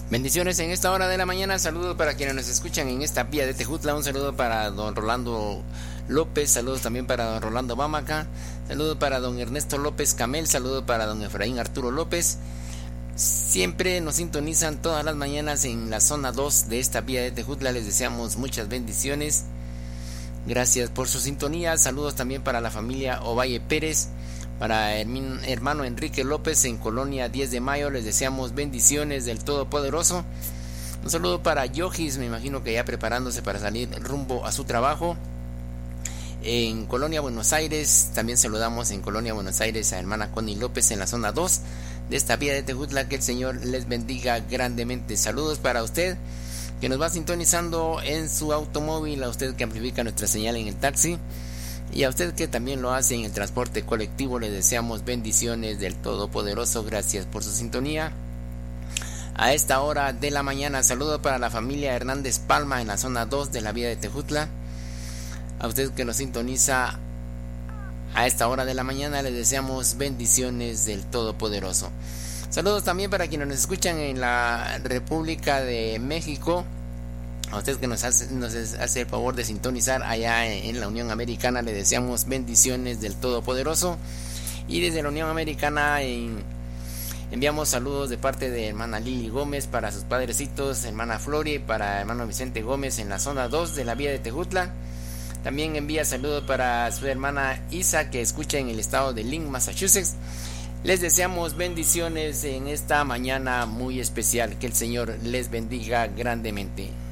Bendiciones en esta hora de la mañana. Saludos para quienes nos escuchan en esta vía de Tejutla. Un saludo para don Rolando López. Saludos también para don Rolando Bamaca. Saludos para don Ernesto López Camel. Saludos para don Efraín Arturo López. Siempre nos sintonizan todas las mañanas en la zona 2 de esta vía de Tejutla. Les deseamos muchas bendiciones. Gracias por su sintonía. Saludos también para la familia Ovalle Pérez. Para hermano Enrique López en Colonia 10 de Mayo, les deseamos bendiciones del Todopoderoso. Un saludo para Yojis, me imagino que ya preparándose para salir rumbo a su trabajo. En Colonia Buenos Aires, también saludamos en Colonia Buenos Aires a hermana Connie López en la zona 2 de esta vía de Tejutla. Que el Señor les bendiga grandemente. Saludos para usted que nos va sintonizando en su automóvil, a usted que amplifica nuestra señal en el taxi. Y a usted que también lo hace en el transporte colectivo, le deseamos bendiciones del Todopoderoso. Gracias por su sintonía. A esta hora de la mañana, saludo para la familia Hernández Palma en la zona 2 de la vía de Tejutla. A usted que nos sintoniza a esta hora de la mañana, le deseamos bendiciones del Todopoderoso. Saludos también para quienes nos escuchan en la República de México. A usted que nos hace el favor de sintonizar allá en la Unión Americana, le deseamos bendiciones del Todopoderoso. Y desde la Unión Americana enviamos saludos de parte de hermana Lili Gómez para sus padrecitos, hermana Flori, para hermano Vicente Gómez en la zona 2 de la vía de Tejutla. También envía saludos para su hermana Isa, que escucha en el estado de Lynn, Massachusetts. Les deseamos bendiciones en esta mañana muy especial. Que el Señor les bendiga grandemente.